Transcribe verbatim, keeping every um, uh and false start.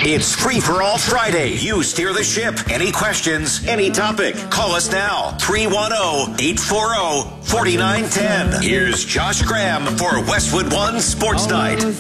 It's Free for All Friday. You steer the ship. Any questions, any topic, call us now. three one zero, eight four zero, four nine one zero. Here's Josh Graham for Westwood One Sports Night.